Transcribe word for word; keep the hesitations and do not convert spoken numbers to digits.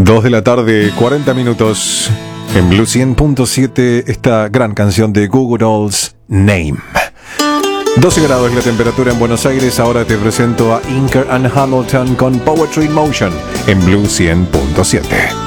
dos de la tarde, cuarenta minutos. En Blue cien punto siete, esta gran canción de Goo Goo Dolls, Name. doce grados la temperatura en Buenos Aires. Ahora te presento a Inker and Hamilton con Poetry in Motion en Blue cien punto siete.